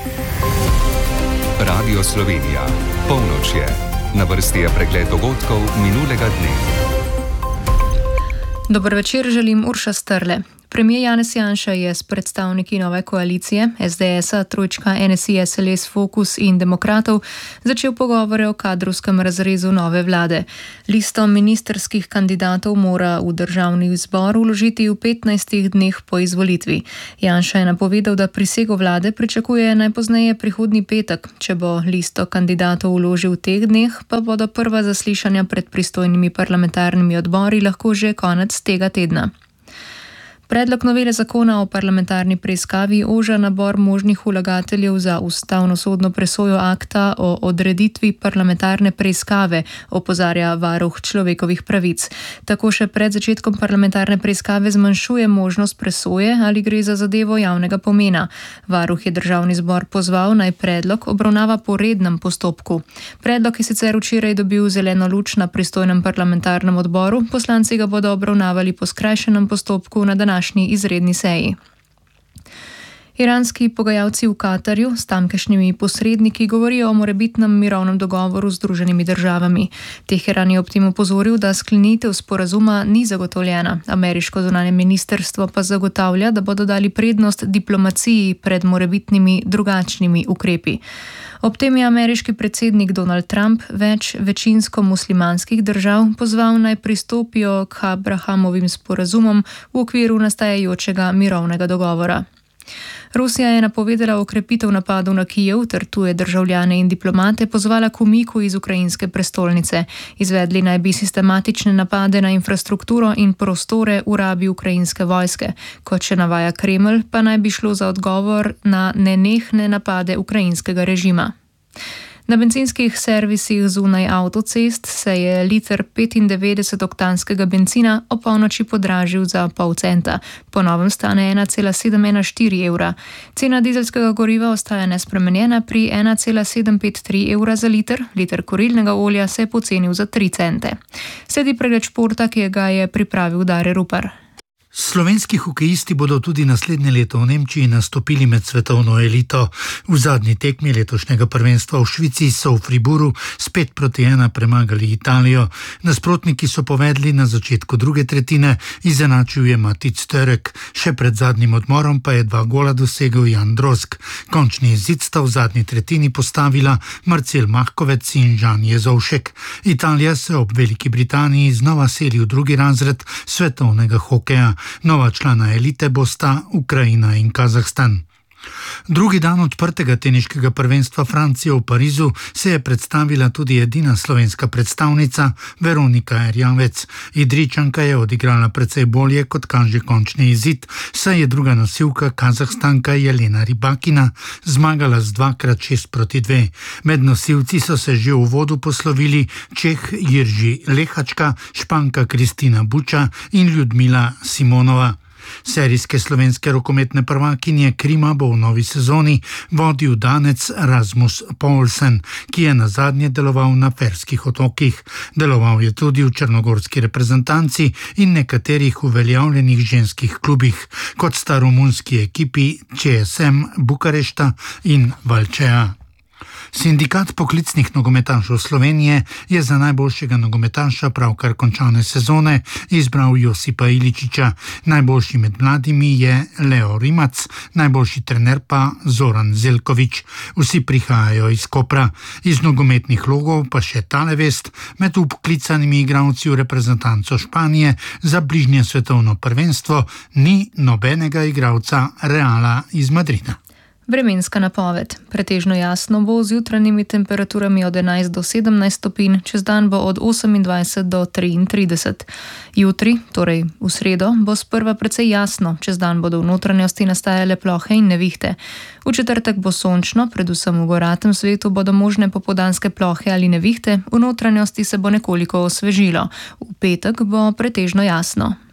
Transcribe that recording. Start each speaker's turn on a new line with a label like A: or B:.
A: Radio Slovenija. Polnoč je. Na vrsti je pregled dogodkov minulega dne.
B: Dober večer, želim Urša Strle. Premijer Janez Janša je s predstavniki nove koalicije SDS-a, trojčka NSI, SLS, Fokus in Demokratov začel pogovore o kadrovskem razrezu nove vlade. Listo ministerskih kandidatov mora v državni zbor vložiti v 15 dneh po izvolitvi. Janša je napovedal, da prisego vlade pričakuje najpozneje prihodnji petek. Če bo listo kandidatov vložil v teh dneh, pa bodo prva zaslišanja pred pristojnimi parlamentarnimi odbori lahko že konec tega tedna. Predlog novele zakona o parlamentarni preiskavi oža nabor možnih vlagateljev za ustavno-sodno presojo akta o odreditvi parlamentarne preiskave, opozarja varuh človekovih pravic. Tako še pred začetkom parlamentarne preiskave zmanjšuje možnost presoje, ali gre za zadevo javnega pomena. Varuh je državni zbor pozval, naj predlog obravnava po rednem postopku. Predlog je sicer včeraj dobil zeleno luč na pristojnem parlamentarnem odboru, poslanci ga bodo obravnavali po skrajšanem postopku na današnji izredni seji. Iranski pogajalci v Katarju s tamkajšnjimi posredniki govorijo o morebitnem mirovnem dogovoru z Združenimi državami. Teheran je ob tem opozoril, da sklenitev sporazuma ni zagotovljena. Ameriško zunanje ministrstvo pa zagotavlja, da bodo dali prednost diplomaciji pred morebitnimi drugačnimi ukrepi. Ob tem je ameriški predsednik Donald Trump več večinsko muslimanskih držav pozval, naj pristopijo k Abrahamovim sporazumom v okviru nastajajočega mirovnega dogovora. Rusija je napovedala okrepitev napadov na Kijev ter tuje državljane in diplomate pozvala k umiku iz ukrajinske prestolnice. Izvedli naj bi sistematične napade na infrastrukturo in prostore v rabi ukrajinske vojske. Kot še navaja Kremelj, pa naj bi šlo za odgovor na nenehne napade ukrajinskega režima. Na bencinskih servisih zunaj avtocest se je liter 95-oktanskega bencina ob polnoči podražil za pol centa. Po novem stane 1,714 evra. Cena dizelskega goriva ostaja nespremenjena pri 1,753 evra za liter. Liter kurilnega olja se je pocenil za 3 cente. Sledi pregled športa, ki ga je pripravil Dare Rupar.
C: Slovenski hokejisti bodo tudi naslednje leto v Nemčiji nastopili med svetovno elito. V zadnji tekmi letošnjega prvenstva v Švici so v Friburu s 5-1 premagali Italijo. Nasprotniki so povedli na začetku druge tretjine, izenačil je Matic Törek. Še pred zadnjim odmorom pa je 2 gola dosegel Jan Drozg. Končni izid sta v zadnji tretjini postavila Marcel Mahkovec in Žan Jezovšek. Italija se ob Veliki Britaniji znova seli v drugi razred svetovnega hokeja. Nova člana elite bosta Ukrajina in Kazahstan. Drugi dan odprtega teniškega prvenstva Francije v Parizu se je predstavila tudi edina slovenska predstavnica Veronika Erjavec. Idrijčanka je odigrala precej bolje, kot kaže končni izid, saj je druga nosilka Kazahstanka Jelena Rybakina zmagala z 2x6-2. Med nosilci so se že v uvodu poslovili Čeh Jirži Lehačka, Španka Kristina Buča in Ljudmila Simonova. Serijske slovenske rokometne prvakinje Krima bo v novi sezoni vodil Danec Rasmus Poulsen, ki je nazadnje deloval na Ferskih otokih. Deloval je tudi v črnogorski reprezentanci in nekaterih uveljavljenih ženskih klubih, kot sta romunski ekipi ČSM Bukarešta in Valčea. Sindikat poklicnih nogometašev Slovenije je za najboljšega nogometaša pravkar končane sezone izbral Josipa Iličiča. Najboljši med mladimi je Leo Rimac, najboljši trener pa Zoran Zelkovič. Vsi prihajajo iz Kopra. Iz nogometnih logov pa še tale vest: med vpoklicanimi igralci v reprezentanco Španije za bližnje svetovno prvenstvo ni nobenega igralca Reala iz Madrida.
B: Vremenska napoved. Pretežno jasno bo z jutranjimi temperaturami od 11 do 17 stopinj, čez dan bo od 28 do 33. Jutri, torej v sredo, bo sprva precej jasno, čez dan bodo v notranjosti nastajale plohe in nevihte. V četrtek bo sončno, predvsem v goratem svetu bodo možne popoldanske plohe ali nevihte, v notranjosti se bo nekoliko osvežilo. V petek bo pretežno jasno.